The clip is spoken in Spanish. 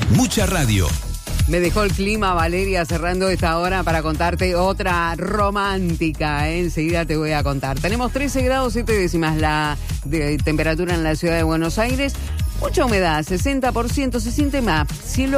Mucha radio. Me dejó el clima, Valeria, cerrando esta hora para contarte otra romántica. Enseguida te voy a contar. Tenemos 13 grados 7 décimas la de temperatura en la ciudad de Buenos Aires. Mucha humedad, 60%, se siente más. Cielo